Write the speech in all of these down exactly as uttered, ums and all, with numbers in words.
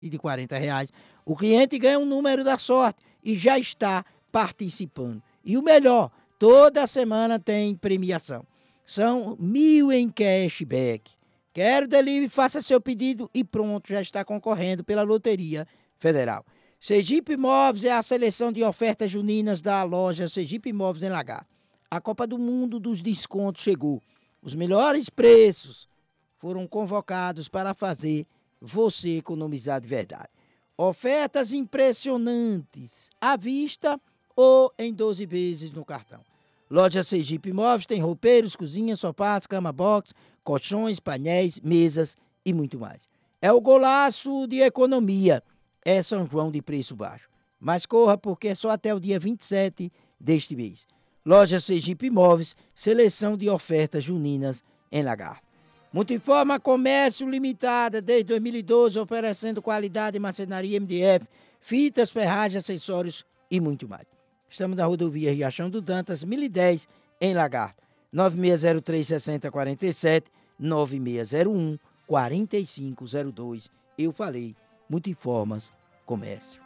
de quarenta reais. O cliente ganha um número da sorte e já está participando. E o melhor, toda semana tem premiação. São mil em cashback. Quero delivery, faça seu pedido e pronto, já está concorrendo pela Loteria Federal. Sergipe Imóveis é a seleção de ofertas juninas da loja Sergipe Imóveis em Lagarto. A Copa do Mundo dos descontos chegou. Os melhores preços foram convocados para fazer você economizar de verdade. Ofertas impressionantes, à vista ou em doze vezes no cartão. Loja Sergipe Imóveis tem roupeiros, cozinhas, sofás, cama box, colchões, painéis, mesas e muito mais. É o golaço de economia. É São João de preço baixo. Mas corra porque é só até o dia vinte e sete deste mês. Loja Sergipe Imóveis, seleção de ofertas juninas em Lagarto. Multiforma Comércio Limitada, desde dois mil e doze, oferecendo qualidade em marcenaria M D F, fitas, ferragens, acessórios e muito mais. Estamos na rodovia Riachão do Dantas, mil e dez, em Lagarto. nove seis zero três, seis zero quatro sete, nove seis zero um, quatro cinco zero dois. Eu falei, Multiformas Comércio.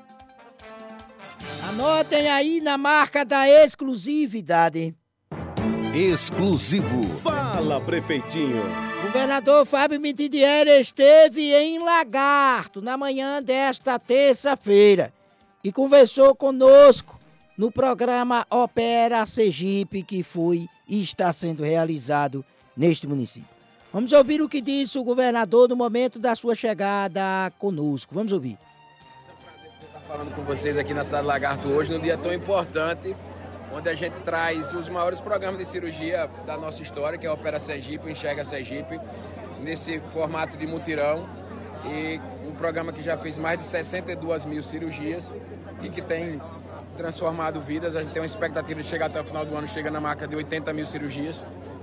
Anotem aí na marca da exclusividade. Exclusivo. Fala, prefeitinho. Governador Fábio Mitidieri esteve em Lagarto na manhã desta terça-feira e conversou conosco no programa Opera Sergipe, que foi e está sendo realizado neste município. Vamos ouvir o que disse o governador no momento da sua chegada conosco. Vamos ouvir. É um prazer estar falando com vocês aqui na cidade de Lagarto hoje, num dia tão importante, onde a gente traz os maiores programas de cirurgia da nossa história, que é a Opera Sergipe, o Enxerga Sergipe, nesse formato de mutirão. E um programa que já fez mais de sessenta e duas mil cirurgias e que tem transformado vidas. A gente tem uma expectativa de chegar até o final do ano, chega na marca de oitenta mil cirurgias.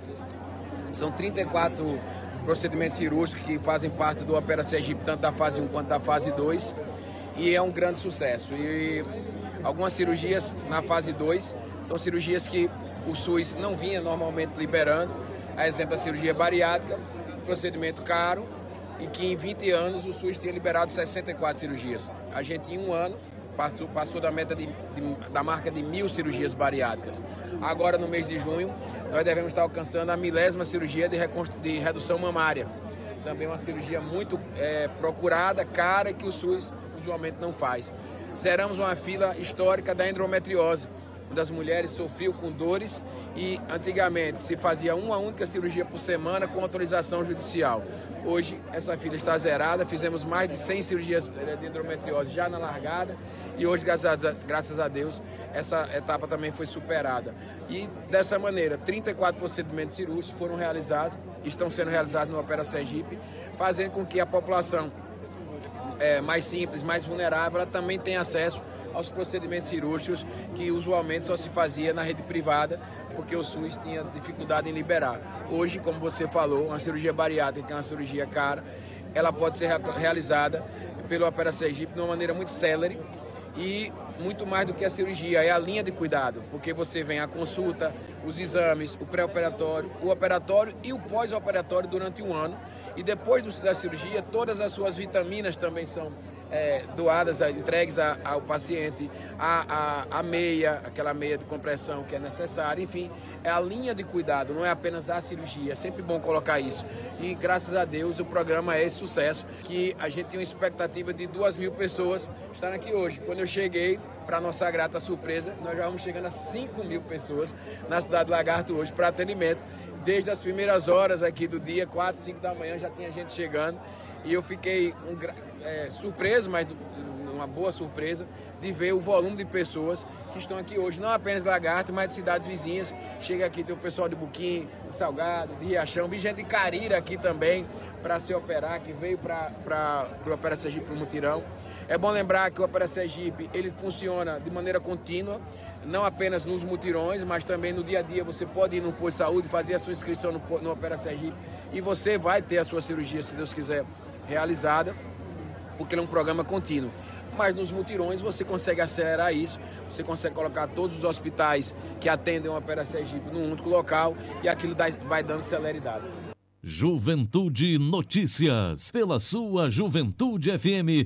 São trinta e quatro procedimentos cirúrgicos que fazem parte do Opera Sergipe, tanto da fase um quanto da fase dois, e é um grande sucesso. E algumas cirurgias na fase dois são cirurgias que o SUS não vinha normalmente liberando, a exemplo da cirurgia bariátrica, procedimento caro, e que em vinte anos o SUS tinha liberado sessenta e quatro cirurgias. A gente em um ano Passou, passou da meta de, de, da marca de mil cirurgias bariátricas. Agora, no mês de junho, nós devemos estar alcançando a milésima cirurgia de, de redução mamária. Também uma cirurgia muito é, procurada, cara, que o SUS usualmente não faz. Cerramos uma fila histórica da endometriose, onde as mulheres sofriam com dores e antigamente se fazia uma única cirurgia por semana com autorização judicial. Hoje essa fila está zerada, fizemos mais de cem cirurgias de endometriose já na largada e hoje, graças a, graças a Deus, essa etapa também foi superada. E dessa maneira, trinta e quatro procedimentos cirúrgicos foram realizados, estão sendo realizados no Opera Sergipe, fazendo com que a população é, mais simples, mais vulnerável, ela também tenha acesso aos procedimentos cirúrgicos que usualmente só se fazia na rede privada, porque o SUS tinha dificuldade em liberar. Hoje, como você falou, uma cirurgia bariátrica, que é uma cirurgia cara, ela pode ser realizada pelo Opera Sergipe de uma maneira muito célere e muito mais do que a cirurgia, é a linha de cuidado, porque você vem a consulta, os exames, o pré-operatório, o operatório e o pós-operatório durante um ano. E depois da cirurgia, todas as suas vitaminas também são é, doadas, entregues a, ao paciente, a, a, a meia, aquela meia de compressão que é necessária, enfim, é a linha de cuidado, não é apenas a cirurgia, é sempre bom colocar isso. E graças a Deus o programa é esse sucesso, que a gente tem uma expectativa de duas mil pessoas estarem aqui hoje. Quando eu cheguei, para nossa grata surpresa, nós já vamos chegando a cinco mil pessoas na cidade de Lagarto hoje para atendimento. Desde as primeiras horas aqui do dia, quatro, cinco da manhã, já tinha gente chegando. E eu fiquei um, é, surpreso, mas uma boa surpresa, de ver o volume de pessoas que estão aqui hoje, não apenas de Lagarto, mas de cidades vizinhas. Chega aqui, tem o pessoal de Buquim, de Salgado, de Riachão, vi gente de Carira aqui também para se operar, que veio para o Opera Sergipe, para o mutirão. É bom lembrar que o Opera Sergipe, ele funciona de maneira contínua, não apenas nos mutirões, mas também no dia a dia. Você pode ir no posto de saúde, fazer a sua inscrição no, no Opera Sergipe e você vai ter a sua cirurgia, se Deus quiser, realizada, porque ele é um programa contínuo. Mas nos mutirões você consegue acelerar isso, você consegue colocar todos os hospitais que atendem o Opera Sergipe num único local e aquilo dá, vai dando celeridade. Juventude Notícias, pela sua Juventude F M